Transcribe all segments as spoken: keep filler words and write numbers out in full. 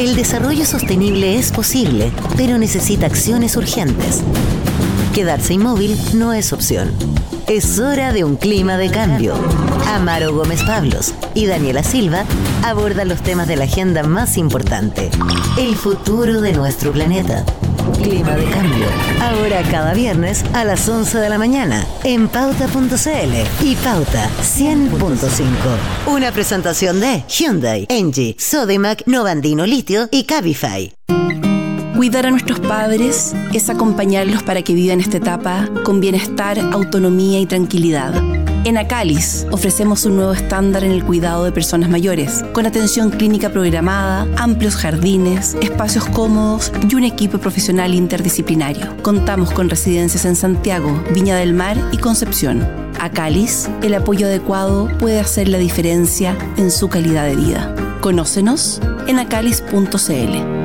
El desarrollo sostenible es posible, pero necesita acciones urgentes. Quedarse inmóvil no es opción. Es hora de un clima de cambio. Amaro Gómez Pablos y Daniela Silva abordan los temas de la agenda más importante. El futuro de nuestro planeta. Clima de cambio. Ahora cada viernes a las once de la mañana en pauta punto c l y Pauta cien punto cinco. Una presentación de Hyundai, Engie, Sodimac, Novandino Litio y Cabify. Cuidar a nuestros padres es acompañarlos para que vivan esta etapa con bienestar, autonomía y tranquilidad. En Acalis ofrecemos un nuevo estándar en el cuidado de personas mayores, con atención clínica programada, amplios jardines, espacios cómodos y un equipo profesional interdisciplinario. Contamos con residencias en Santiago, Viña del Mar y Concepción. Acalis, el apoyo adecuado puede hacer la diferencia en su calidad de vida. Conócenos en acalis punto c l.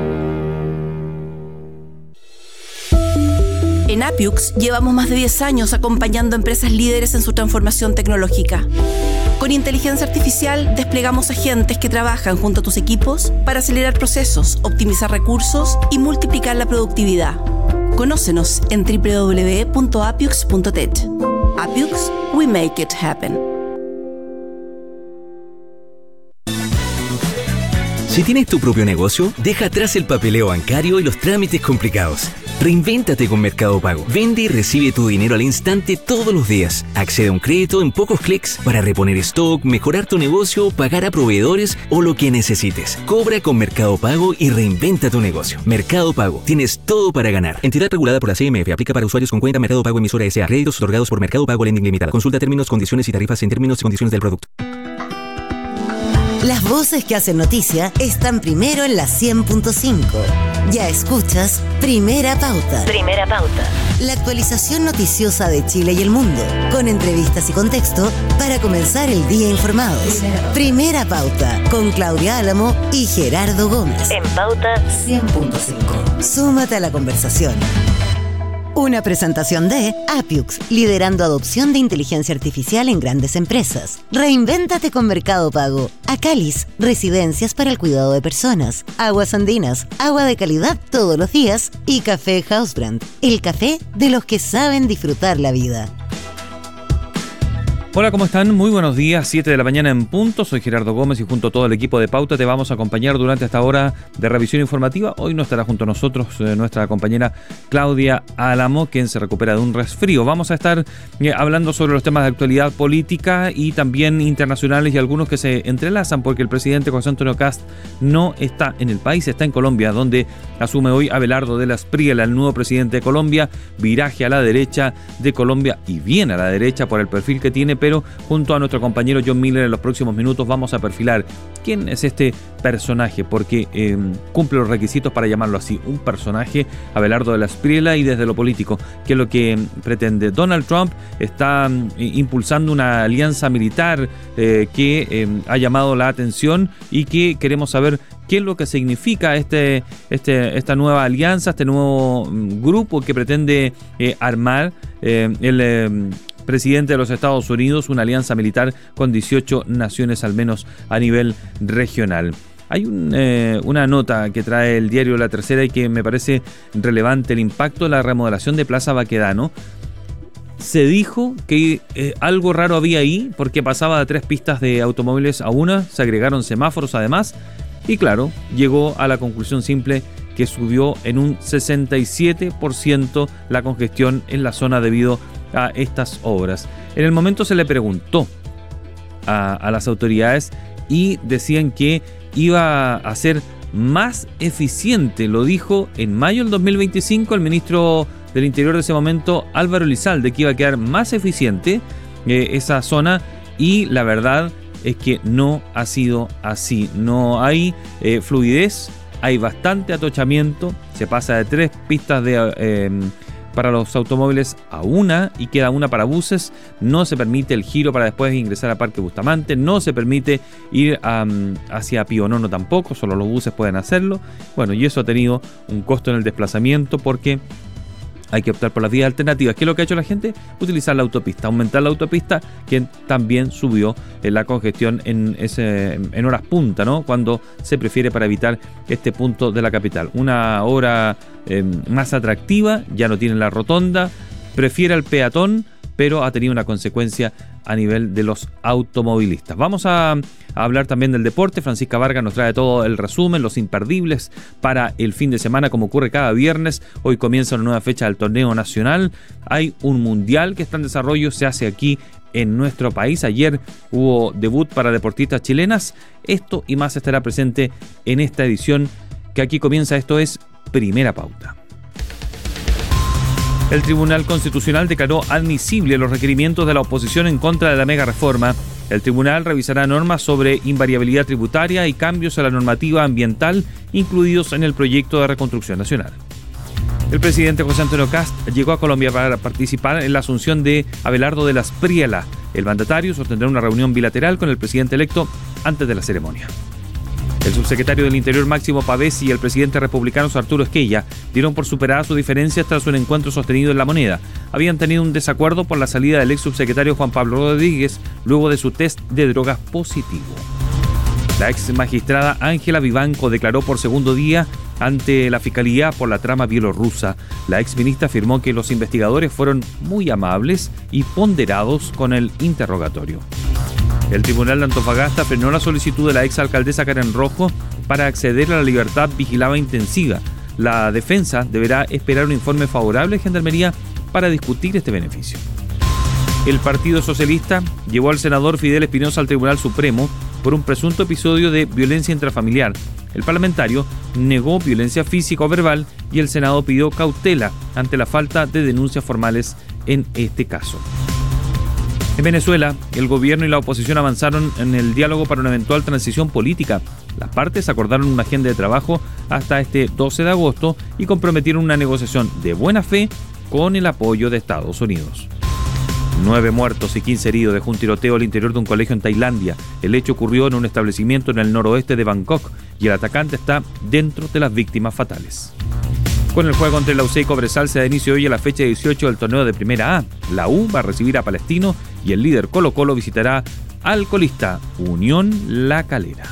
En Appiux llevamos más de diez años acompañando a empresas líderes en su transformación tecnológica. Con inteligencia artificial desplegamos agentes que trabajan junto a tus equipos para acelerar procesos, optimizar recursos y multiplicar la productividad. Conócenos en doble u doble u doble u punto appiux punto tech. Appiux, we make it happen. Si tienes tu propio negocio, deja atrás el papeleo bancario y los trámites complicados. Reinvéntate con Mercado Pago. Vende y recibe tu dinero al instante todos los días. Accede a un crédito en pocos clics para reponer stock, mejorar tu negocio, pagar a proveedores o lo que necesites. Cobra con Mercado Pago y reinventa tu negocio. Mercado Pago. Tienes todo para ganar. Entidad regulada por la C M F. Aplica para usuarios con cuenta Mercado Pago emisora S A. Créditos otorgados por Mercado Pago Lending Limitada. Consulta términos, condiciones y tarifas en términos y condiciones del producto. Las voces que hacen noticia están primero en la cien punto cinco. Ya escuchas Primera Pauta. Primera Pauta. La actualización noticiosa de Chile y el mundo, con entrevistas y contexto para comenzar el día informados. Primera Pauta, con Claudia Álamo y Gerardo Gómez. En Pauta cien punto cinco. Súmate a la conversación. Una presentación de Appiux, liderando adopción de inteligencia artificial en grandes empresas. Reinvéntate con Mercado Pago. Acalis, residencias para el cuidado de personas. Aguas Andinas, agua de calidad todos los días. Y Café Housebrand, el café de los que saben disfrutar la vida. Hola, ¿cómo están? Muy buenos días, siete de la mañana en punto. Soy Gerardo Gómez y junto a todo el equipo de Pauta te vamos a acompañar durante esta hora de revisión informativa. Hoy no estará junto a nosotros eh, nuestra compañera Claudia Álamo, quien se recupera de un resfrío. Vamos a estar eh, hablando sobre los temas de actualidad política y también internacionales y algunos que se entrelazan porque el presidente José Antonio Kast no está en el país, está en Colombia, donde asume hoy Abelardo de la Espriella, el nuevo presidente de Colombia. Viraje a la derecha de Colombia y bien a la derecha por el perfil que tiene, pero junto a nuestro compañero John Miller en los próximos minutos vamos a perfilar quién es este personaje, porque eh, cumple los requisitos para llamarlo así, un personaje, Abelardo de la Espriella, y desde lo político, ¿qué es lo que pretende? Donald Trump está eh, impulsando una alianza militar eh, que eh, ha llamado la atención y que queremos saber qué es lo que significa este, este, esta nueva alianza, este nuevo grupo que pretende eh, armar eh, el... Eh, presidente de los Estados Unidos, una alianza militar con dieciocho naciones al menos a nivel regional. Hay un, eh, una nota que trae el diario La Tercera y que me parece relevante: el impacto de la remodelación de Plaza Baquedano. Se dijo que eh, algo raro había ahí porque pasaba de tres pistas de automóviles a una, se agregaron semáforos además y claro, llegó a la conclusión simple que subió en un sesenta y siete por ciento la congestión en la zona debido a estas obras. En el momento se le preguntó a, a las autoridades y decían que iba a ser más eficiente. Lo dijo en mayo del dos mil veinticinco el ministro del Interior de ese momento, Álvaro Elizalde, que iba a quedar más eficiente eh, esa zona, y la verdad es que no ha sido así. No hay eh, fluidez, hay bastante atochamiento, se pasa de tres pistas de... Eh, para los automóviles a una y queda una para buses. No se permite el giro para después ingresar a Parque Bustamante, no se permite ir um, hacia Pío Nono tampoco, solo los buses pueden hacerlo. Bueno, y eso ha tenido un costo en el desplazamiento porque hay que optar por las vías alternativas. ¿Qué es lo que ha hecho la gente? Utilizar la autopista, aumentar la autopista, que también subió en la congestión en, ese, en horas punta, ¿no? Cuando se prefiere para evitar este punto de la capital. Una hora eh, más atractiva, ya no tiene la rotonda, prefiere al peatón, pero ha tenido una consecuencia a nivel de los automovilistas. Vamos a, a hablar también del deporte. Francisca Vargas nos trae todo el resumen, los imperdibles para el fin de semana, como ocurre cada viernes. Hoy comienza una nueva fecha del torneo nacional. Hay un mundial que está en desarrollo, se hace aquí en nuestro país. Ayer hubo debut para deportistas chilenas. Esto y más estará presente en esta edición que aquí comienza. Esto es Primera Pauta. El Tribunal Constitucional declaró admisible los requerimientos de la oposición en contra de la mega reforma. El tribunal revisará normas sobre invariabilidad tributaria y cambios a la normativa ambiental incluidos en el proyecto de reconstrucción nacional. El presidente José Antonio Kast llegó a Colombia para participar en la asunción de Abelardo de las Priela. El mandatario sostendrá una reunión bilateral con el presidente electo antes de la ceremonia. El subsecretario del Interior Máximo Pavés y el presidente republicano Arturo Esquella dieron por superadas sus diferencias tras un encuentro sostenido en La Moneda. Habían tenido un desacuerdo por la salida del ex subsecretario Juan Pablo Rodríguez luego de su test de drogas positivo. La ex magistrada Ángela Vivanco declaró por segundo día ante la Fiscalía por la trama bielorrusa. La ex ministra afirmó que los investigadores fueron muy amables y ponderados con el interrogatorio. El Tribunal de Antofagasta frenó la solicitud de la exalcaldesa Karen Rojo para acceder a la libertad vigilada intensiva. La defensa deberá esperar un informe favorable de Gendarmería para discutir este beneficio. El Partido Socialista llevó al senador Fidel Espinosa al Tribunal Supremo por un presunto episodio de violencia intrafamiliar. El parlamentario negó violencia física o verbal y el Senado pidió cautela ante la falta de denuncias formales en este caso. En Venezuela, el gobierno y la oposición avanzaron en el diálogo para una eventual transición política. Las partes acordaron una agenda de trabajo hasta este doce de agosto y comprometieron una negociación de buena fe con el apoyo de Estados Unidos. Nueve muertos y quince heridos dejó un tiroteo al interior de un colegio en Tailandia. El hecho ocurrió en un establecimiento en el noroeste de Bangkok y el atacante está dentro de las víctimas fatales. Con el juego entre la U C y Cobresal se da inicio hoy a la fecha dieciocho del torneo de Primera A. La U va a recibir a Palestino y el líder Colo Colo visitará al colista Unión La Calera.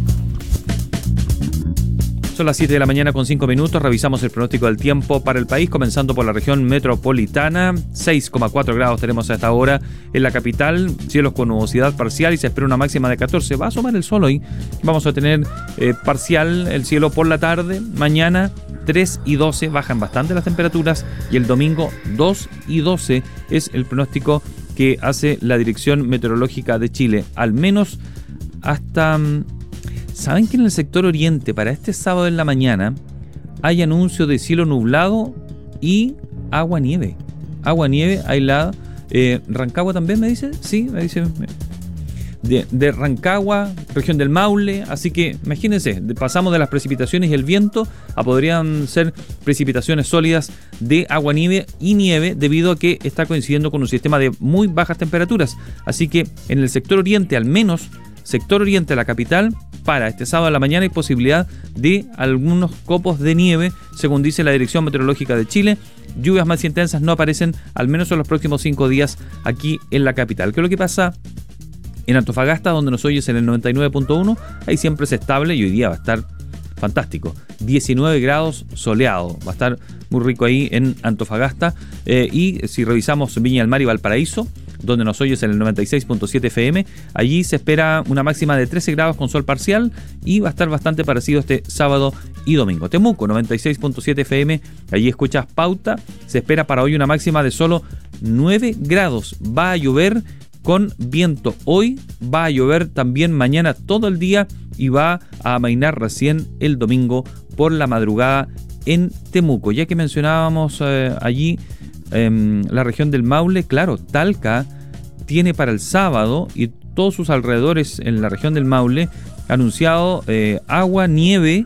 Son las siete de la mañana con cinco minutos. Revisamos el pronóstico del tiempo para el país, comenzando por la región metropolitana. seis coma cuatro grados tenemos a esta hora en la capital. Cielos con nubosidad parcial y se espera una máxima de catorce. Va a asomar el sol hoy. Vamos a tener eh, parcial el cielo por la tarde. Mañana tres y doce bajan bastante las temperaturas y el domingo dos y doce es el pronóstico que hace la Dirección Meteorológica de Chile. Al menos hasta... ¿Saben que en el sector oriente para este sábado en la mañana hay anuncio de cielo nublado y agua-nieve? Agua-nieve aislada. Eh, ¿Rancagua también me dice? Sí, me dice. De, de Rancagua, región del Maule. Así que imagínense, pasamos de las precipitaciones y el viento a podrían ser precipitaciones sólidas de agua-nieve y nieve debido a que está coincidiendo con un sistema de muy bajas temperaturas. Así que en el sector oriente, al menos sector oriente de la capital, para este sábado a la mañana hay posibilidad de algunos copos de nieve, según dice la Dirección Meteorológica de Chile. Lluvias más intensas no aparecen, al menos en los próximos cinco días aquí en la capital. ¿Qué es lo que pasa en Antofagasta, donde nos oyes en el noventa y nueve punto uno? Ahí siempre es estable y hoy día va a estar fantástico. diecinueve grados soleado. Va a estar muy rico ahí en Antofagasta. Eh, y si revisamos Viña del Mar y Valparaíso, donde nos oyes en el noventa y seis punto siete F M, allí se espera una máxima de trece grados con sol parcial y va a estar bastante parecido este sábado y domingo. Temuco, noventa y seis punto siete F M, allí escuchas Pauta, se espera para hoy una máxima de solo nueve grados. Va a llover con viento hoy, va a llover también mañana todo el día y va a amainar recién el domingo por la madrugada en Temuco. Ya que mencionábamos eh, allí eh, la región del Maule, claro, Talca tiene para el sábado y todos sus alrededores en la región del Maule anunciado eh, agua, nieve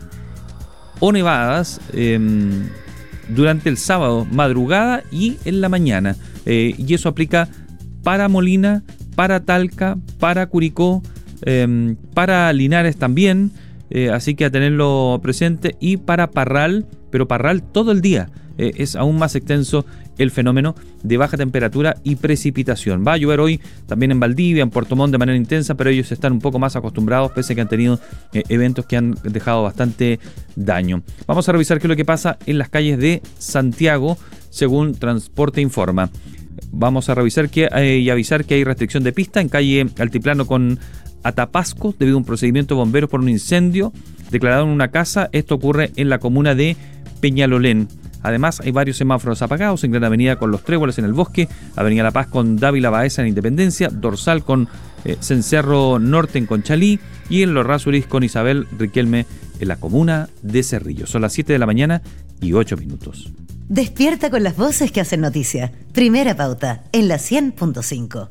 o nevadas eh, durante el sábado, madrugada y en la mañana. Eh, y eso aplica para Molina, para Talca, para Curicó, eh, para Linares también, eh, así que a tenerlo presente, y para Parral, pero Parral todo el día. Eh, es aún más extenso el fenómeno de baja temperatura y precipitación. Va a llover hoy también en Valdivia, en Puerto Montt de manera intensa, pero ellos están un poco más acostumbrados, pese a que han tenido eh, eventos que han dejado bastante daño. Vamos a revisar qué es lo que pasa en las calles de Santiago, según Transporte Informa. Vamos a revisar que, eh, y avisar que hay restricción de pista en calle Altiplano con Atapasco debido a un procedimiento de bomberos por un incendio declarado en una casa. Esto ocurre en la comuna de Peñalolén. Además, hay varios semáforos apagados en Gran Avenida con Los Tréboles en el Bosque, Avenida La Paz con Dávila Baeza en Independencia, Dorsal con eh, Cencerro Norte en Conchalí y en Los Rasuris con Isabel Riquelme en la comuna de Cerrillo. Son las siete de la mañana y ocho minutos. Despierta con las voces que hacen noticia. Primera Pauta, en la cien punto cinco.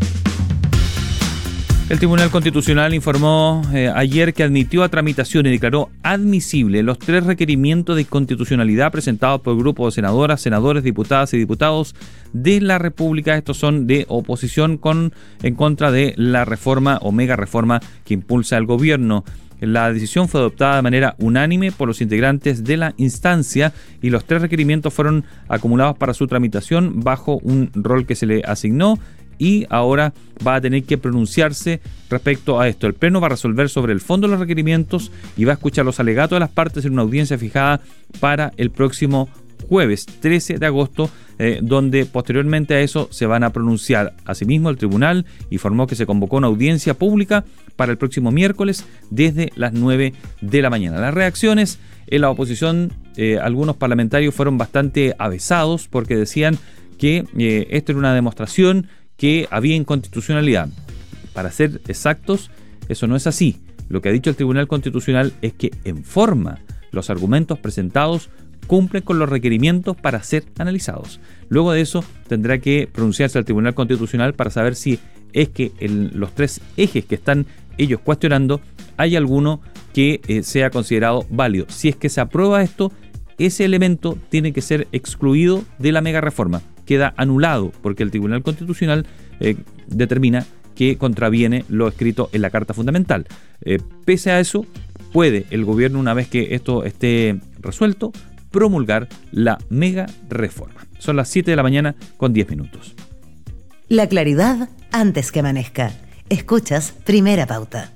El Tribunal Constitucional informó eh, ayer que admitió a tramitación y declaró admisible los tres requerimientos de constitucionalidad presentados por el grupo de senadoras, senadores, diputadas y diputados de la República. Estos son de oposición con, en contra de la reforma o mega reforma que impulsa el gobierno. La decisión fue adoptada de manera unánime por los integrantes de la instancia y los tres requerimientos fueron acumulados para su tramitación bajo un rol que se le asignó. Y ahora va a tener que pronunciarse respecto a esto. El Pleno va a resolver sobre el fondo de los requerimientos y va a escuchar los alegatos de las partes en una audiencia fijada para el próximo jueves trece de agosto, eh, donde posteriormente a eso se van a pronunciar. Asimismo, el tribunal informó que se convocó una audiencia pública para el próximo miércoles desde las nueve de la mañana. Las reacciones en la oposición, eh, algunos parlamentarios fueron bastante avesados porque decían que eh, esto era una demostración que había inconstitucionalidad. Para ser exactos, eso no es así. Lo que ha dicho el Tribunal Constitucional es que en forma los argumentos presentados cumplen con los requerimientos para ser analizados. Luego de eso tendrá que pronunciarse el Tribunal Constitucional para saber si es que en los tres ejes que están ellos cuestionando hay alguno que eh, sea considerado válido. Si es que se aprueba esto, ese elemento tiene que ser excluido de la mega reforma. Queda anulado porque el Tribunal Constitucional eh, determina que contraviene lo escrito en la Carta Fundamental. Eh, pese a eso, puede el gobierno, una vez que esto esté resuelto, promulgar la mega reforma. Son las siete de la mañana con diez minutos. La claridad antes que amanezca. Escuchas Primera Pauta.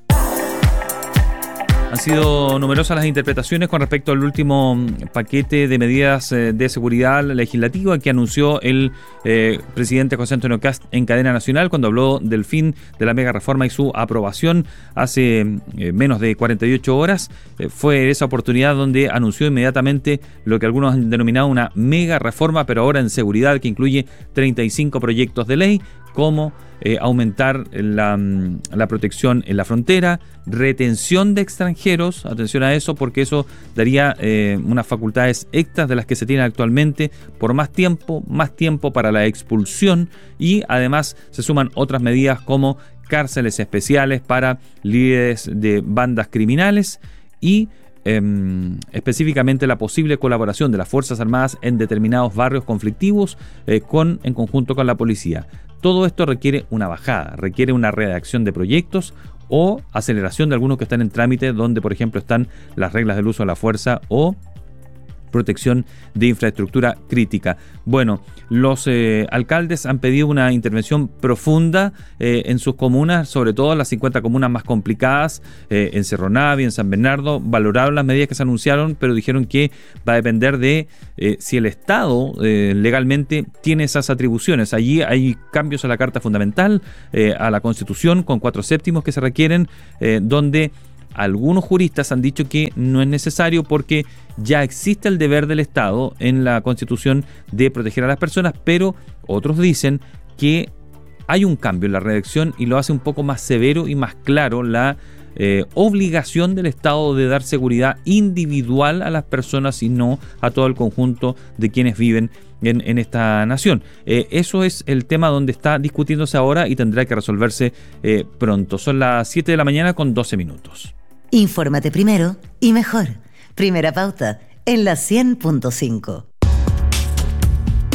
Han sido numerosas las interpretaciones con respecto al último paquete de medidas de seguridad legislativa que anunció el eh, presidente José Antonio Kast en cadena nacional cuando habló del fin de la mega reforma y su aprobación hace eh, menos de cuarenta y ocho horas. Eh, fue esa oportunidad donde anunció inmediatamente lo que algunos han denominado una mega reforma, pero ahora en seguridad, que incluye treinta y cinco proyectos de ley, como eh, aumentar la, la protección en la frontera, retención de extranjeros, atención a eso porque eso daría eh, unas facultades extras de las que se tienen actualmente por más tiempo, más tiempo para la expulsión y además se suman otras medidas como cárceles especiales para líderes de bandas criminales y Eh, específicamente la posible colaboración de las Fuerzas Armadas en determinados barrios conflictivos eh, con, en conjunto con la policía. Todo esto requiere una bajada, requiere una redacción de proyectos o aceleración de algunos que están en trámite, donde por ejemplo están las reglas del uso de la fuerza o protección de infraestructura crítica. Bueno, los eh, alcaldes han pedido una intervención profunda eh, en sus comunas, sobre todo en las cincuenta comunas más complicadas, eh, en Cerro Navia, en San Bernardo. Valoraron las medidas que se anunciaron, pero dijeron que va a depender de eh, si el Estado eh, legalmente tiene esas atribuciones. Allí hay cambios a la Carta Fundamental, eh, a la Constitución, con cuatro séptimos que se requieren, eh, donde algunos juristas han dicho que no es necesario porque ya existe el deber del Estado en la Constitución de proteger a las personas, pero otros dicen que hay un cambio en la redacción y lo hace un poco más severo y más claro la eh, obligación del Estado de dar seguridad individual a las personas y no a todo el conjunto de quienes viven en, en esta nación. Eh, eso es el tema donde está discutiéndose ahora y tendrá que resolverse eh, pronto. Son las siete de la mañana con doce minutos. Infórmate primero y mejor. Primera Pauta, en la cien punto cinco.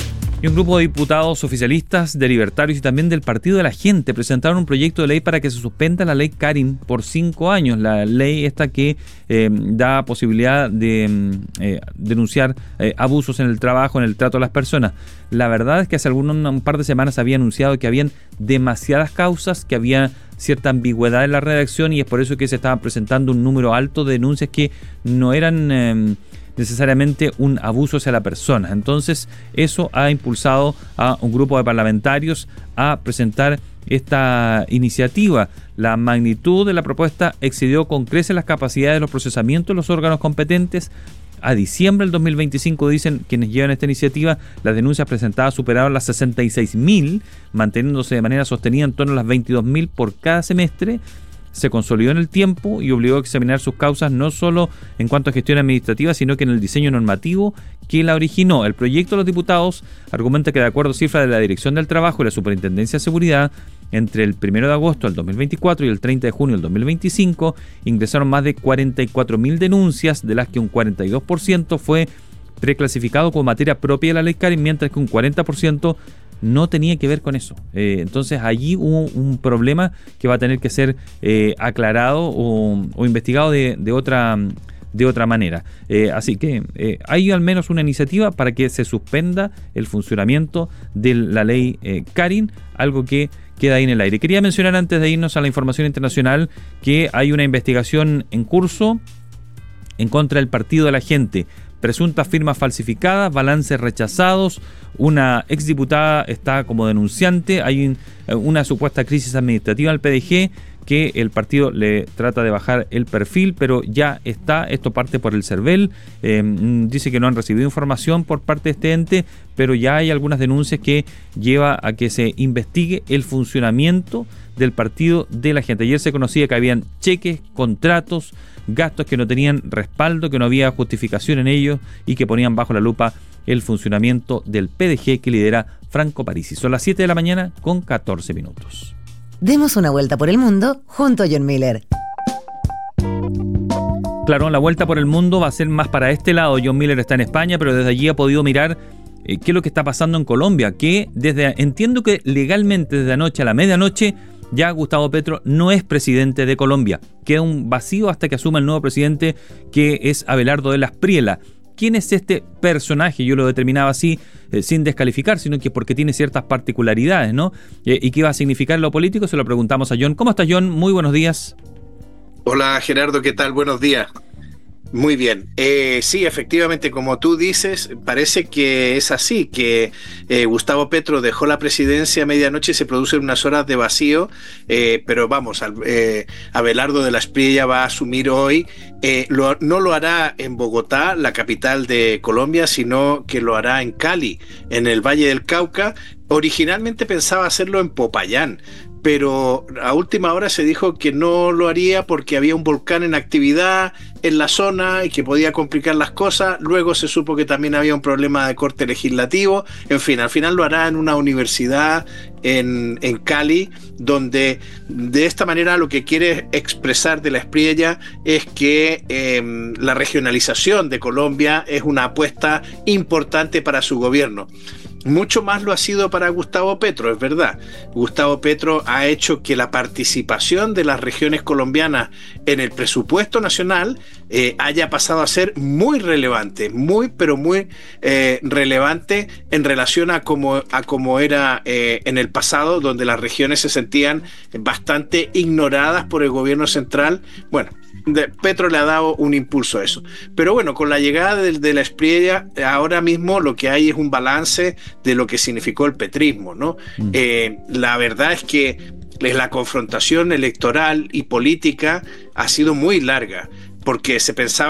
Y un grupo de diputados oficialistas, de libertarios y también del Partido de la Gente presentaron un proyecto de ley para que se suspenda la ley Karin por cinco años. La ley esta que eh, da posibilidad de eh, denunciar eh, abusos en el trabajo, en el trato a las personas. La verdad es que hace algún, un par de semanas había anunciado que habían demasiadas causas, que había cierta ambigüedad en la redacción y es por eso que se estaban presentando un número alto de denuncias que no eran Eh, necesariamente un abuso hacia la persona. Entonces eso ha impulsado a un grupo de parlamentarios a presentar esta iniciativa. La magnitud de la propuesta excedió con creces las capacidades de los procesamientos de los órganos competentes. A diciembre del dos mil veinticinco, dicen quienes llevan esta iniciativa, las denuncias presentadas superaron las sesenta y seis mil, manteniéndose de manera sostenida en torno a las veintidós mil por cada semestre. Se consolidó en el tiempo y obligó a examinar sus causas no solo en cuanto a gestión administrativa, sino que en el diseño normativo que la originó. El proyecto de los diputados argumenta que de acuerdo a cifras de la Dirección del Trabajo y la Superintendencia de Seguridad, entre el primero de agosto del dos mil veinticuatro y el treinta de junio del dos mil veinticinco, ingresaron más de cuarenta y cuatro mil denuncias, de las que un cuarenta y dos por ciento fue preclasificado como materia propia de la ley Karin, mientras que un cuarenta por ciento no tenía que ver con eso. Eh, entonces allí hubo un problema que va a tener que ser eh, aclarado o, o investigado de, de otra de otra manera. Eh, así que eh, hay al menos una iniciativa para que se suspenda el funcionamiento de la ley eh, Karin, algo que queda ahí en el aire. Quería mencionar antes de irnos a la información internacional que hay una investigación en curso en contra del Partido de la Gente. Presuntas firmas falsificadas, balances rechazados, una exdiputada está como denunciante, hay un, una supuesta crisis administrativa al P D G que el partido le trata de bajar el perfil, pero ya está, esto parte por el CERVEL, eh, dice que no han recibido información por parte de este ente, pero ya hay algunas denuncias que lleva a que se investigue el funcionamiento del Partido de la Gente. Ayer se conocía que habían cheques, contratos, gastos que no tenían respaldo, que no había justificación en ellos y que ponían bajo la lupa el funcionamiento del P D G que lidera Franco Parisi. Son las siete de la mañana con catorce minutos. Demos una vuelta por el mundo junto a John Miller. Claro, la vuelta por el mundo va a ser más para este lado. John Miller está en España, pero desde allí ha podido mirar eh, qué es lo que está pasando en Colombia, que desde entiendo que legalmente desde anoche a la medianoche ya Gustavo Petro no es presidente de Colombia. Queda un vacío hasta que asuma el nuevo presidente, que es Abelardo de la Espriella. ¿Quién es este personaje? Yo lo determinaba así, eh, sin descalificar, sino que porque tiene ciertas particularidades, ¿no? Eh, ¿Y qué va a significar en lo político? Se lo preguntamos a John. ¿Cómo estás, John? Muy buenos días. Hola, Gerardo, ¿qué tal? Buenos días. Muy bien. Eh, sí, efectivamente, como tú dices, parece que es así, que eh, Gustavo Petro dejó la presidencia a medianoche y se producen unas horas de vacío, eh, pero vamos, eh, Abelardo de la Espriella va a asumir hoy. Eh, lo, no lo hará en Bogotá, la capital de Colombia, sino que lo hará en Cali, en el Valle del Cauca. Originalmente pensaba hacerlo en Popayán, pero a última hora se dijo que no lo haría porque había un volcán en actividad en la zona y que podía complicar las cosas. Luego se supo que también había un problema de corte legislativo. En fin, al final lo hará en una universidad en, en Cali, donde de esta manera lo que quiere expresar de la Espriella es que eh, la regionalización de Colombia es una apuesta importante para su gobierno. Mucho más lo ha sido para Gustavo Petro, es verdad. Gustavo Petro ha hecho que la participación de las regiones colombianas en el presupuesto nacional eh, haya pasado a ser muy relevante, muy, pero muy eh, relevante en relación a cómo, a cómo era eh, en el pasado, donde las regiones se sentían bastante ignoradas por el gobierno central. Bueno, de Petro le ha dado un impulso a eso. Pero bueno, con la llegada de, de la Espriella, ahora mismo lo que hay es un balance de lo que significó el petrismo, ¿no? Mm. Eh, la verdad es que la confrontación electoral y política ha sido muy larga, porque se pensaba